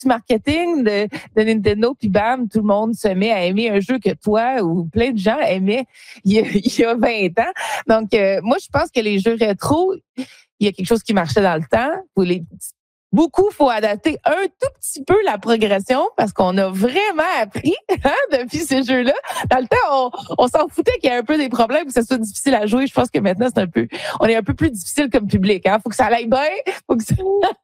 marketing de Nintendo, puis bam, tout le monde se met à aimer un jeu que toi ou plein de gens aimaient il y a 20 ans. Donc, moi, je pense que les jeux rétro, il y a quelque chose qui marchait dans le temps. Il faut adapter un tout petit peu la progression parce qu'on a vraiment appris depuis ces jeux-là. Dans le temps, on s'en foutait qu'il y ait un peu des problèmes, que ce soit difficile à jouer. Je pense que maintenant, on est un peu plus difficile comme public. Faut que ça aille bien, faut que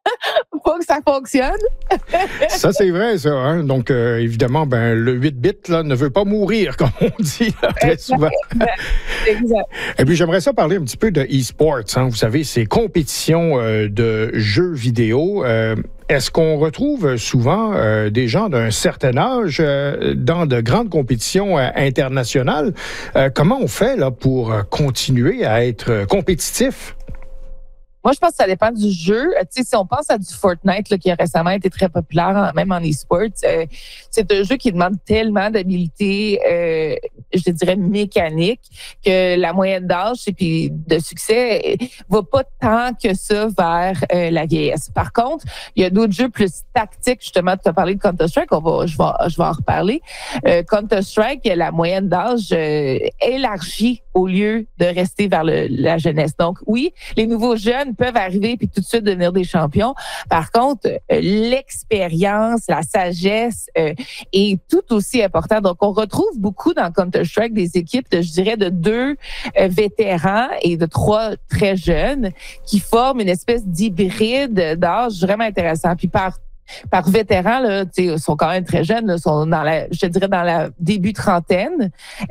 ça fonctionne. Ça, c'est vrai, ça. Hein? Donc, évidemment, le 8 bits là, ne veut pas mourir, comme on dit là, très souvent. Exact. Et puis, j'aimerais ça parler un petit peu de e-sports. Hein? Vous savez, ces compétitions de jeux vidéo. Est-ce qu'on retrouve souvent des gens d'un certain âge dans de grandes compétitions internationales? Comment on fait là, pour continuer à être compétitif? Moi, je pense que ça dépend du jeu. Tu sais, si on pense à du Fortnite, là, qui a récemment été très populaire, même en e-sport, c'est un jeu qui demande tellement d'habileté, je dirais, mécanique, que la moyenne d'âge et puis de succès va pas tant que ça vers la vieillesse. Par contre, il y a d'autres jeux plus tactiques. Justement, tu as parlé de Counter-Strike, je vais en reparler. Counter-Strike, la moyenne d'âge élargie au lieu de rester vers la jeunesse. Donc, oui, les nouveaux jeunes peuvent arriver puis tout de suite devenir des champions. Par contre, l'expérience, la sagesse est tout aussi important. Donc, on retrouve beaucoup dans Counter-Strike des équipes, je dirais, de 2 vétérans et de 3 très jeunes qui forment une espèce d'hybride d'âge vraiment intéressant. Puis par vétérans, là, ils sont quand même très jeunes, là, sont dans la début trentaine.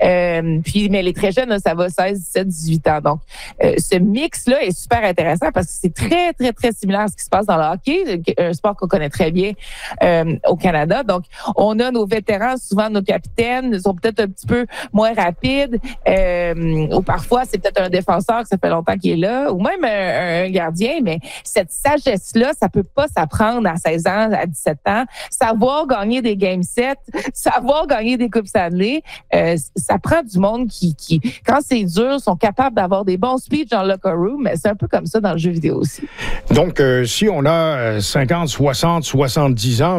Mais les très jeunes, là, ça va 16, 17, 18 ans. Donc, ce mix-là est super intéressant parce que c'est très, très, très similaire à ce qui se passe dans le hockey, un sport qu'on connaît très bien au Canada. Donc, on a nos vétérans, souvent nos capitaines, sont peut-être un petit peu moins rapides, ou parfois, c'est peut-être un défenseur que ça fait longtemps qu'il est là, ou même un gardien, mais cette sagesse-là, ça peut pas s'apprendre à 16 ans, à 17 ans, savoir gagner des game sets, savoir gagner des coupes Stanley, ça prend du monde qui quand c'est dur, sont capables d'avoir des bons speeches dans le locker room, mais c'est un peu comme ça dans le jeu vidéo aussi. Donc, si on a 50, 60, 70 ans,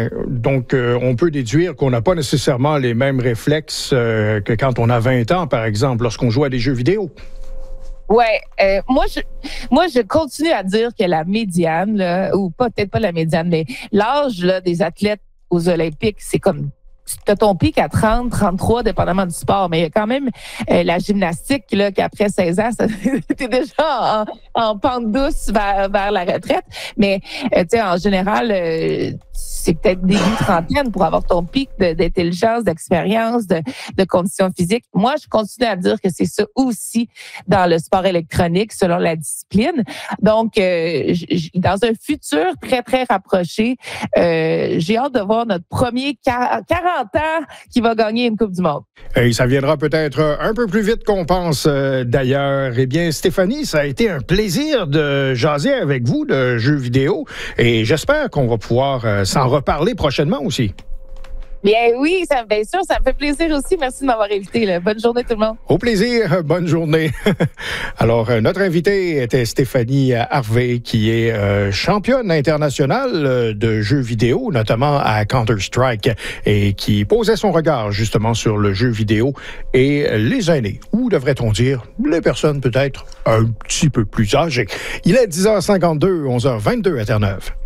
on peut déduire qu'on n'a pas nécessairement les mêmes réflexes que quand on a 20 ans, par exemple, lorsqu'on joue à des jeux vidéo. Ouais, moi je continue à dire que la médiane là, ou peut-être pas la médiane, mais l'âge là des athlètes aux Olympiques, c'est comme t'as ton pic à 30, 33, dépendamment du sport, mais il y a quand même la gymnastique là qu'après 16 ans, t'es déjà en pente douce vers la retraite. Mais tu sais, en général, c'est peut-être début trentaine pour avoir ton pic d'intelligence, d'expérience, de conditions physiques. Moi, je continue à dire que c'est ça aussi dans le sport électronique, selon la discipline. Donc, dans un futur très, très rapproché, j'ai hâte de voir notre premier 40 ans qui va gagner une Coupe du Monde. Et ça viendra peut-être un peu plus vite qu'on pense d'ailleurs. Eh bien, Stéphanie, ça a été un plaisir de jaser avec vous de jeux vidéo et j'espère qu'on va pouvoir s'en reparler prochainement aussi. Bien oui, bien sûr, ça me fait plaisir aussi. Merci de m'avoir invité. Là. Bonne journée tout le monde. Au plaisir, bonne journée. Alors, notre invitée était Stéphanie Harvey, qui est championne internationale de jeux vidéo, notamment à Counter-Strike, et qui posait son regard justement sur le jeu vidéo et les aînés, ou devrait-on dire, les personnes peut-être un petit peu plus âgées. Il est 10h52, 11h22 à Terre-Neuve.